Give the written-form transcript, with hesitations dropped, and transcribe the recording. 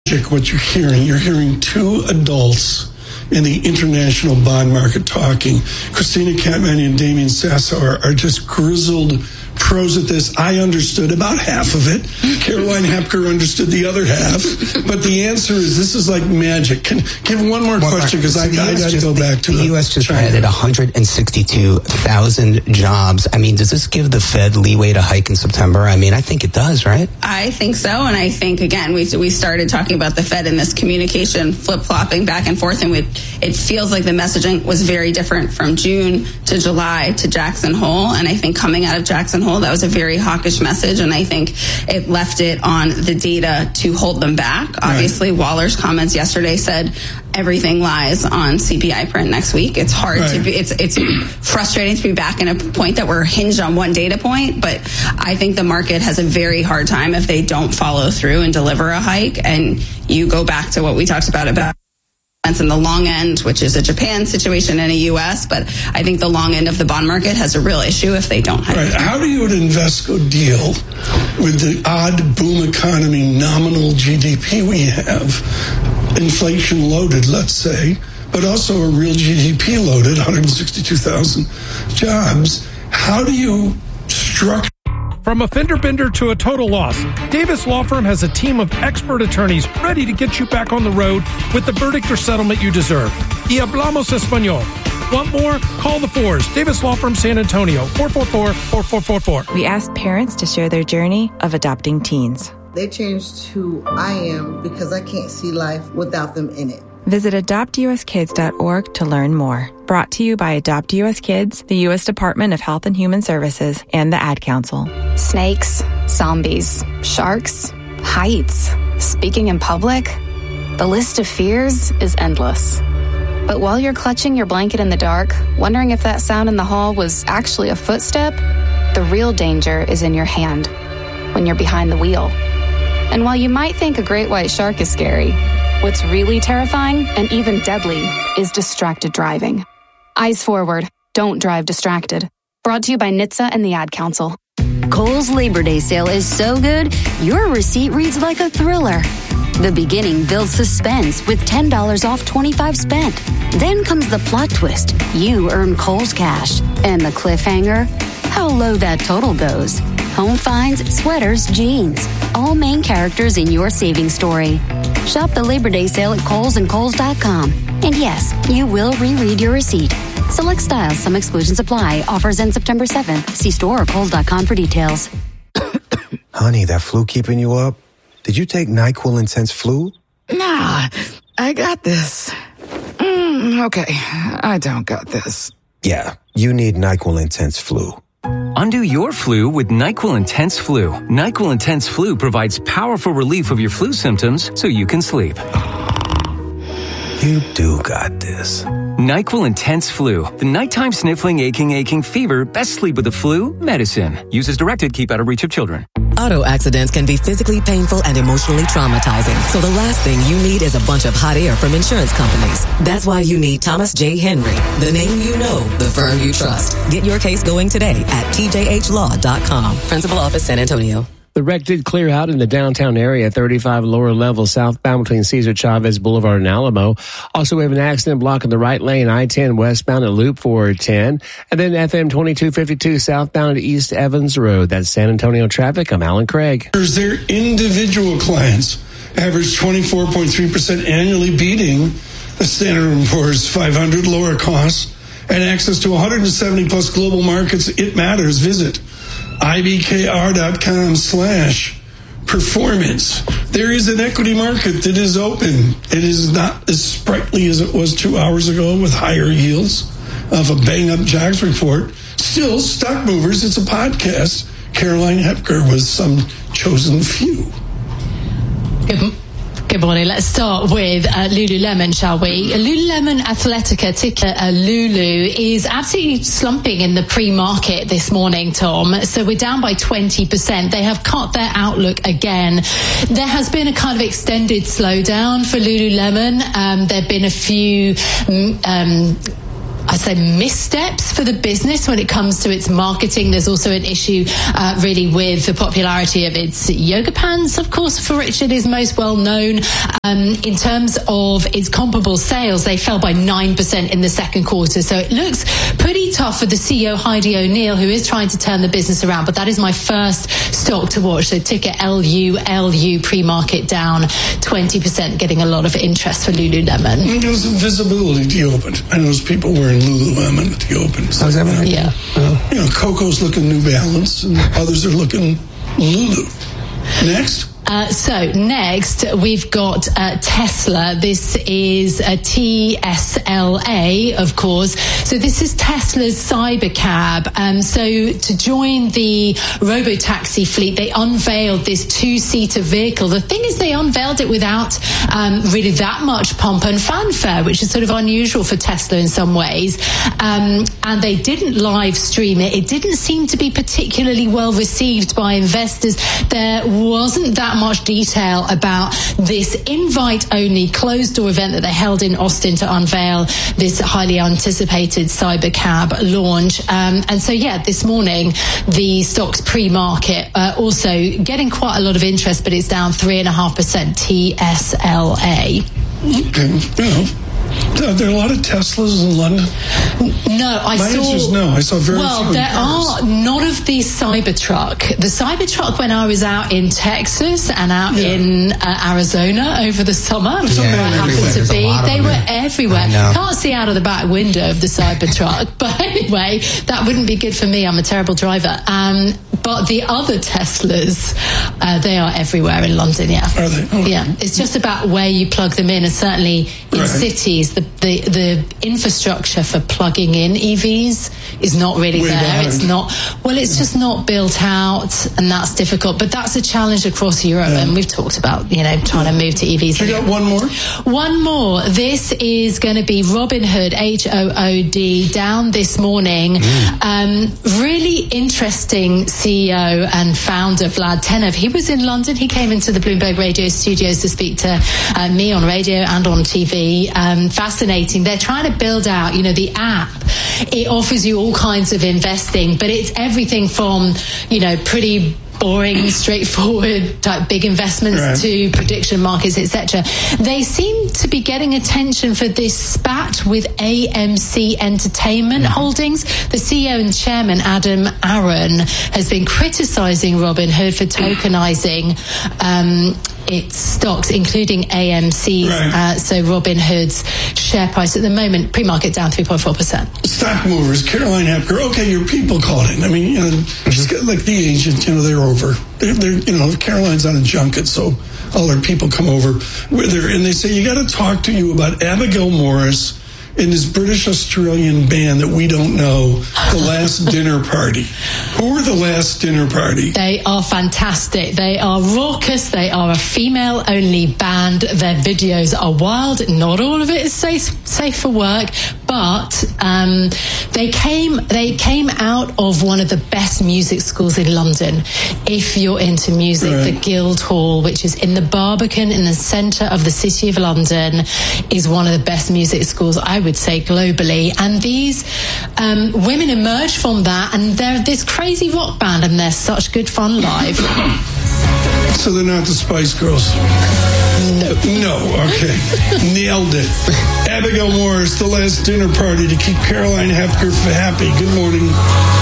what you're hearing two adults in the international bond market talking. Christina Catmany and Damien Sassower are just grizzled pros at this. I understood about half of it. Caroline Hepker understood the other half. But the answer is this is like magic. Can give one more question because I got to go back to the U.S. just added 162,000 jobs. I mean, does this give the Fed leeway to hike in September? I mean, I think it does, right? I think so. And I think, again, we started talking about the Fed and this communication flip-flopping back and forth. And it feels like the messaging was very different from June to July to Jackson Hole. And I think coming out of Jackson Hole, that was a very hawkish message, and I think it left it on the data to hold them back. Obviously, Waller's comments yesterday said everything lies on CPI print next week. It's hard to be, it's frustrating to be back in a point that we're hinged on one data point, but I think the market has a very hard time if they don't follow through and deliver a hike, and you go back to what we talked about in the long end, which is a Japan situation and a U.S., but I think the long end of the bond market has a real issue if they don't. How do you at Invesco deal with the odd boom economy nominal GDP we have, inflation loaded, let's say, but also a real GDP loaded, 162,000 jobs? How do you structure? From a fender bender to a total loss, Davis Law Firm has a team of expert attorneys ready to get you back on the road with the verdict or settlement you deserve. Y hablamos español. Want more? Call the Fours. Davis Law Firm, San Antonio, 444-4444. We asked parents to share their journey of adopting teens. They changed who I am because I can't see life without them in it. Visit adoptuskids.org to learn more. Brought to you by Adopt U.S. Kids, the U.S. Department of Health and Human Services, and the Ad Council. Snakes, zombies, sharks, heights, speaking in public. The list of fears is endless. But while you're clutching your blanket in the dark, wondering if that sound in the hall was actually a footstep, the real danger is in your hand, when you're behind the wheel. And while you might think a great white shark is scary, what's really terrifying and even deadly is distracted driving. Eyes forward. Don't drive distracted. Brought to you by NHTSA and the Ad Council. Kohl's Labor Day sale is so good, your receipt reads like a thriller. The beginning builds suspense with $10 off 25 spent. Then comes the plot twist. You earn Kohl's cash. And the cliffhanger? How low that total goes. Home finds, sweaters, jeans. All main characters in your savings story. Shop the Labor Day sale at Kohl's and Kohls.com. And yes, you will reread your receipt. Select styles, some exclusions apply. Offers end September 7th. See store or Kohls.com for details. Honey, that flu keeping you up? Did you take NyQuil Intense Flu? Nah, I got this. Okay, I don't got this. Yeah, you need NyQuil Intense Flu. Undo your flu with NyQuil Intense Flu. NyQuil Intense Flu provides powerful relief of your flu symptoms so you can sleep. You do got this. NyQuil Intense Flu. The nighttime sniffling, aching fever. Best sleep with the flu medicine. Use as directed. Keep out of reach of children. Auto accidents can be physically painful and emotionally traumatizing. So the last thing you need is a bunch of hot air from insurance companies. That's why you need Thomas J. Henry, the name you know, the firm you trust. Get your case going today at tjhlaw.com. Principal Office, San Antonio. The wreck did clear out in the downtown area, 35 lower level southbound between Cesar Chavez Boulevard and Alamo. Also, we have an accident blocking the right lane, I-10 westbound at Loop 410. And then FM 2252 southbound at East Evans Road. That's San Antonio traffic. I'm Alan Craig. Their individual clients average 24.3% annually, beating the Standard & Poor's 500. Lower costs and access to 170 plus global markets. It matters. Visit ibkr.com/performance. There is an equity market that is open. It is not as sprightly as it was 2 hours ago with higher yields of a bang-up jobs report. Still, Stock Movers, it's a podcast. Caroline Hepker was some chosen few. Good morning. Let's start with Lululemon, shall we? Lululemon Athletica, ticker Lulu, is absolutely slumping in the pre-market this morning, Tom. So we're down by 20%. They have cut their outlook again. There has been a kind of extended slowdown for Lululemon. There have been a few I'd say, missteps for the business when it comes to its marketing. There's also an issue really with the popularity of its yoga pants, of course, for which it is most well known. In terms of its comparable sales, they fell by 9% in the second quarter. So it looks pretty tough for the CEO, Heidi O'Neill, who is trying to turn the business around. But that is my first stock to watch. So ticker LULU, pre-market down 20%, getting a lot of interest for Lululemon. There's visibility at the open. I noticed people wearing Lululemon at the open. So, yeah. You know, Coco's looking New Balance, and others are looking Lulu. Next. So next, we've got Tesla. This is a TSLA, of course. So this is Tesla's Cybercab. So to join the robotaxi fleet, they unveiled this two-seater vehicle. The thing is, they unveiled it without really that much pomp and fanfare, which is sort of unusual for Tesla in some ways. And they didn't live stream it. It didn't seem to be particularly well received by investors. There wasn't that much detail about this invite-only closed-door event that they held in Austin to unveil this highly anticipated Cybercab launch. And so, yeah, this morning, the stock's pre-market also getting quite a lot of interest, but it's down 3.5%, TSLA. Okay, well, are there a lot of Teslas in London? No, My answer is no. I saw very few. Well, there are none of the Cybertruck. The Cybertruck, when I was out in Texas and out in Arizona over the summer, where I happened to be, they were everywhere. Can't see out of the back window of the Cybertruck, but anyway, that wouldn't be good for me. I'm a terrible driver. But the other Teslas, they are everywhere in London. Yeah, are they? Oh. Yeah, it's just about where you plug them in, and certainly in cities, the infrastructure for plugging in EVs is not really there. It's not, well, it's just not built out, and that's difficult. But that's a challenge across Europe, and we've talked about, you know, trying to move to EVs. You got one more? One more. This is going to be Robinhood, HOOD, down this morning. Really interesting CEO and founder Vlad Tenev. He was in London. He came into the Bloomberg Radio studios to speak to me on radio and on TV. Fascinating. They're trying to build out, you know, the app. It offers you all kinds of investing, but it's everything from, you know, pretty boring, straightforward type big investments to prediction markets, etc. They seem to be getting attention for this spat with AMC Entertainment Holdings. The CEO and chairman, Adam Aron, has been criticizing Robinhood for tokenizing its stocks, including AMC's. So Robinhood's share price at the moment, pre-market down 3.4%. Stock movers, Caroline Hepker. Okay, your people called in. I mean, you know, just like the agent, you know, they're over. They're you know, Caroline's on a junket, so all her people come over with her, and they say, you got to talk to you about Abigail Morris and this British-Australian band that we don't know, The Last Dinner Party. Who are The Last Dinner Party? They are fantastic. They are raucous. They are a female-only band. Their videos are wild. Not all of it is safe for work, but they came out of one of the best music schools in London. If you're into music, the Guildhall, which is in the Barbican in the centre of the City of London, is one of the best music schools, I would say, globally. And these women emerge from that, and they're this crazy rock band, and they're such good fun live. So they're not the Spice Girls? No, okay. Nailed it. Abigail Morris, The Last Dinner Party, to keep Caroline Hepker happy. Good morning.